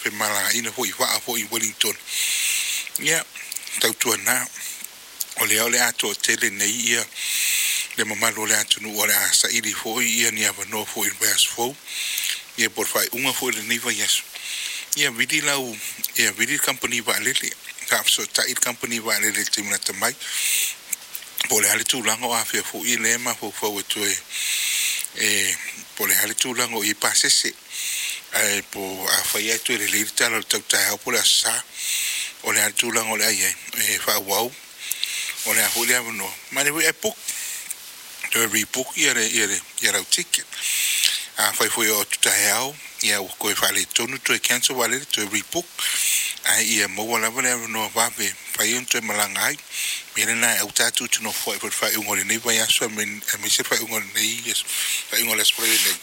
pe mala ina foi va foi Wellington ia tau tuana o le ato tele nei ia le mamalo le atu nu ora sa ili foi ia ni ava no foi vers fo ia por fai unha foi le niva yes ia vidi lau ia vidi company va lele ka so ta il company va lele timna tamai po le ale tu lango a fe fo i le ma fo fo tu po le ale tu lango i pasese po a fai tu le le talo tau ta po la sa o le ale tu lango le ai fa wow o le ho le no ma le e pok to rebook ia ticket a fai foi o tu tahao ia o ko fa le tonu to cancel wale to rebook a ia mo wala wala no va be fai un to malangai mire na au tatu tu no foi por fai un ole nei vai aso me se fai un ole nei yes fai un ole spray nei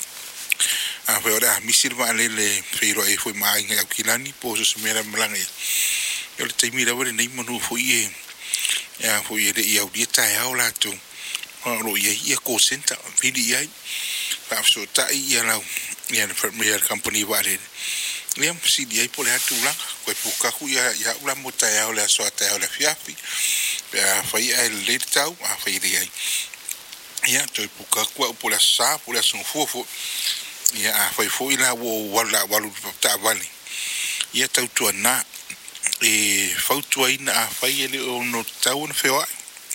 a fai ora mi sirva le feiro e foi mai ngai kilani po so mera malangai yo le taimira wale nei manu foi ia foi le ia o dia tahao la tu ro ia ko senta vidi ai pa so ta ia la ia le premier company vale ia si dia po le atu la ko puka ku ia ula mota ia le so ta ia le fiafi pa fai ai le tau a fai dia ia to puka ku po la sa po la son fofo ia a fai foi la wo wala walu ta vale ia tau tu na fautu ai na fai ele o no tau na feo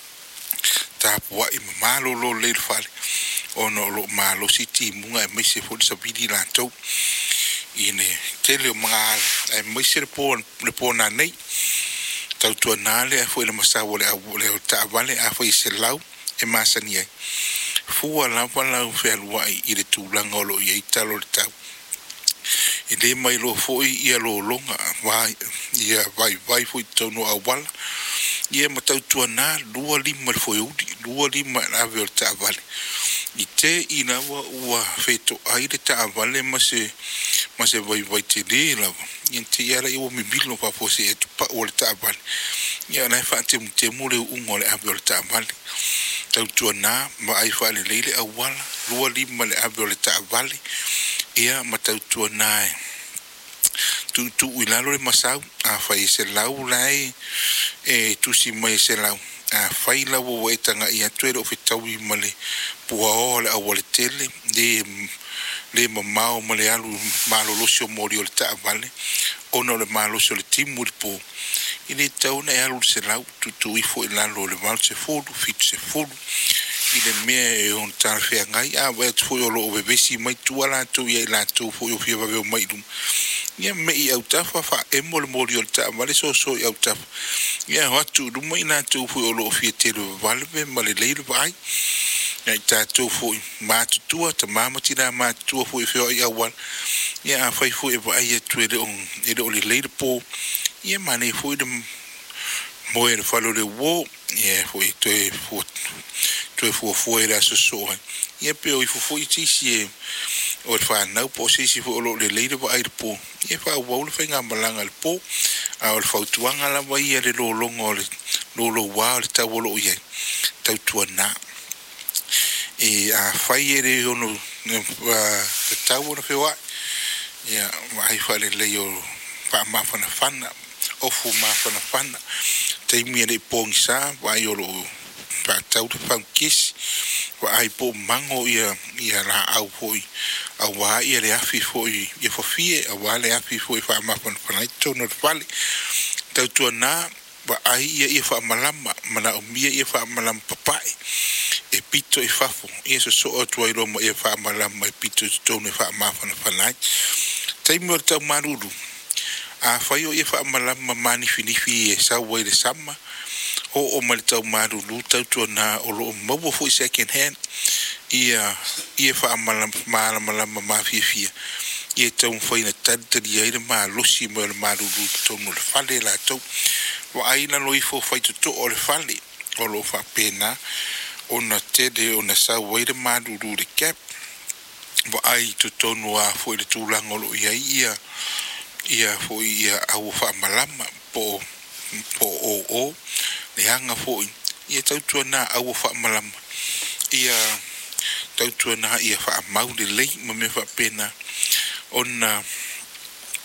ta po i malo lo le fale ono lo malo siti munga e se fo sa vidi la to ine tele ma e me se po na nei tau tu na le fo le masa wole le ta vale a fo se lau e masani ai fu ala pala fe alwai i le tu langolo i talo le tau e le mai lo fo i lo longa vai fo to no awala ia matau tuana lua lima le foi lua lima ave o ta vale i te ina wa feto ai le ta vale ma se vai te le la ia te ia la i mi bilo pa po se tu pa o le ta vale ia na fa te mo le ungo le ave o ta vale tau tuana ma ai fa le le awala lua lima le ave o ta vale ia matau tuana tu ilalo le masau a fai se lau lai tu si mai se lau a fai la wo etanga ia tuero fitau i male puao le awale tele le mamao male alu malo losio mori o le ta vale ono le malo so le timu le po ile tau na alu se lau tu i fo ilalo le mal se fulu fit se fulu ile me on tar fe ngai a we fo lo bebesi mai tu ala tu ia la tu fo yo fia va mai dum ia me i au tafa fa e mole o ta vale so i au tafa ia watu duma ina tu fu o lo fie te lo valve male leilo vai ia ta tu fu ma tu ta mama tira ma tu fu fio ia wal ia fai fu e vai e tu ele o le leilo po ia mane fu de mo e falo le wo ia fu tu fu era so ia pe o fu i si o fa na po si fo lo le leile va ai po e fa wo le fenga malanga le po a o fa tuanga la va ia le lo longo le lo wa le ta wo lo ia ta tuana e a fa ia ono le ta wo no fe wa ia vai fa le le o pa ma fana o fu ma fana te mi le pongsa va yo lo pa tau te fa kis wa ai po mango ia la au foi au wa ia le afi foi ia fo fie au wa le afi foi fa ma fon fona to no vale tau tuana wa ai ia fa malama mana o mia ia fa malam papai e pito e fafo ia so o tu ai lo ia fa malama e pito to no fa ma fona fona tai mo tau maruru a fa ia fa malama mani finifi e sa wa le sama o mal tau maru lu tau tuana o lo mo fo second hand ia fa mala ma fia ia tau foi na tanta dia ira ma losi mo maru lu tau no fale la tau wa aina lo ifo fai to o le fale o lo fa pena ona tede ona sa waire maru lu de cap wa ai to tonu a foi le tulango lo ia foi ia au fa malama po o le hanga foi ia tau tuana au fa malama ia tau tuana ia fa mau de lei mo me fa pena ona